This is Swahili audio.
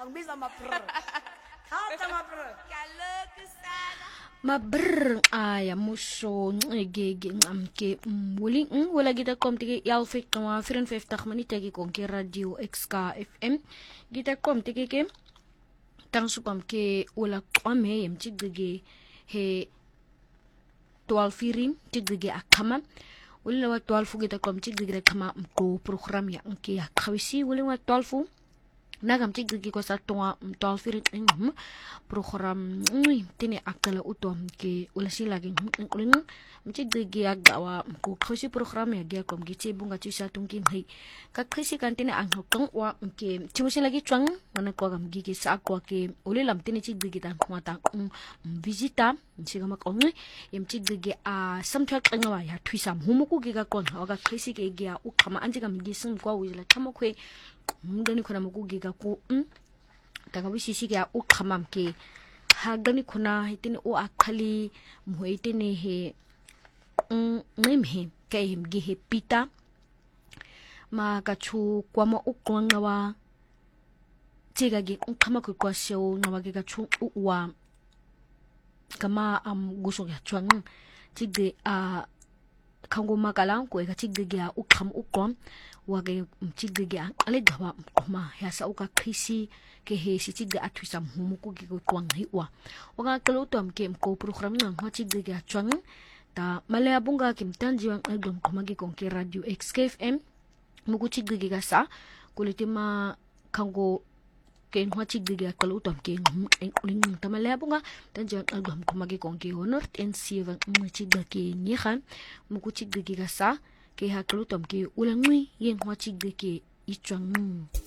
angibiza mabrr thatha mabrr Kaloku sana. Mabrr aya muso ngege ngamke wuli wala kita kom tiki yalfik kama 54 minute ki konke radio XK FM kita kom tiki ke tang supam ke wala kwame yem tigege he 12 firim tigege akama wala wa 12 kita kom tigege kama mko program ya nke ya khawisi wala wa 12 nagam tigege ko sa tonga 12 firim program tini akala utom ke wala sila ke uling tigege agawa mko khawisi program ya ge kom gite bunga tisa tungkin hai ka khisi kan tini ang hokong wa ke timusin lagi chuang mana ko gam gigi sa ko ke ulilam tini tigege tan khwata visita siga makong yem tigege a samthak ngwa ya twisam humuku giga kon ga khisi ke ge u khama anjiga mgisin kwa wila khama khwe mdani khona muku giga ku daga wisisi ke u khama ke hagani khona hitini o akhali muhaitini he ngimhe ke him gi he pita ma ka chu kwa ma ukwanga wa tiga gi khama ku kwa sho ngawa gi ka chu wa kama guso ya chuang tigde a kango makala ko ka tigde ya ukham ukom wa ge tigde ya ale gawa ma ya sa uka khisi ke he si tigde atwisam humuku gi ko twang hi wa nga kalo tom kem ko program nang ha tigde ya chuang ta malaya bunga kim tanji wang album komagi konke radio XKFM muku tigde ga sa kulitima kango ken hwa tigde ga kalo tom ke ling tamalaya bunga tanji wang album komagi konke honor NC wang tigde ke nyihan muku tigde ga sa ke ha kalo tom ke ulangwi yen hwa tigde ke ichwang